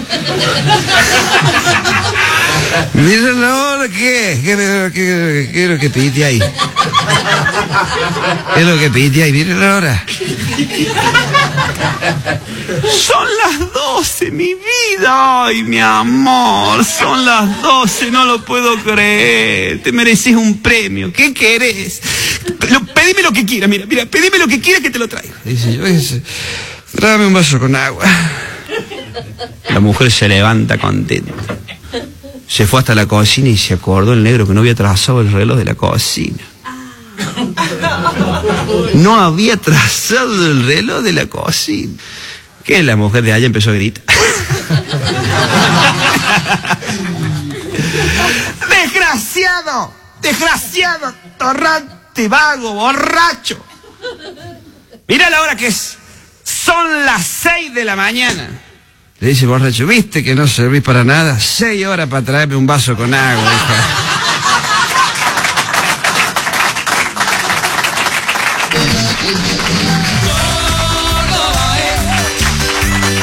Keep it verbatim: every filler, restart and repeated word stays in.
Mira la hora, ¿qué? ¿Qué, qué, qué, qué es lo que pide ahí? ¿Qué es lo que pide ahí? Mira la hora. Son las doce, mi vida. Ay, mi amor, son las doce, no lo puedo creer. Te mereces un premio. ¿Qué querés? Lo, pedime lo que quieras, mira, mira, pedime lo que quieras que te lo traigo. Dice yo, dice, tráeme un vaso con agua. La mujer se levanta contenta. Se fue hasta la cocina y se acordó el negro que no había trazado el reloj de la cocina. No había trazado el reloj de la cocina. ¿Qué? La mujer de allá empezó a gritar. ¡Desgraciado! ¡Desgraciado! ¡Torrante, vago, borracho! Mira la hora que es. Son las seis de la mañana. Le dice borracho, ¿viste que no servís para nada? Seis horas para traerme un vaso con agua, hija.